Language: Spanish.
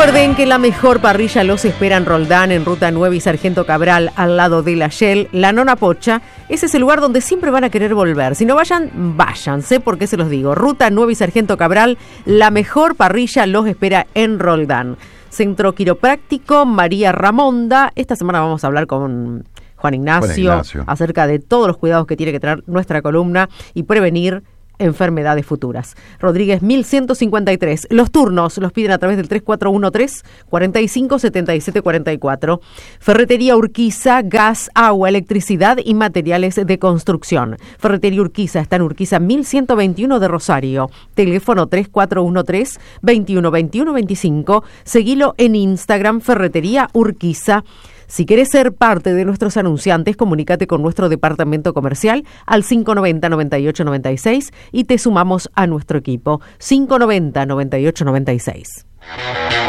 Recuerden que la mejor parrilla los espera en Roldán, en Ruta 9 y Sargento Cabral, al lado de la Shell. La Nona Pocha, ese es el lugar donde siempre van a querer volver. Si no vayan, váyanse, porque se los digo. Ruta 9 y Sargento Cabral, la mejor parrilla los espera en Roldán. Centro Quiropráctico María Ramonda. Esta semana vamos a hablar con Juan Ignacio acerca de todos los cuidados que tiene que tener nuestra columna y prevenir enfermedades futuras. Rodríguez 1153. Los turnos los piden a través del 3413-457744. Ferretería Urquiza, gas, agua, electricidad y materiales de construcción. Ferretería Urquiza está en Urquiza 1121 de Rosario. Teléfono 3413-212125. Seguilo en Instagram, Ferretería Urquiza. Si querés ser parte de nuestros anunciantes, comunícate con nuestro departamento comercial al 590-9896 y te sumamos a nuestro equipo. 590-9896.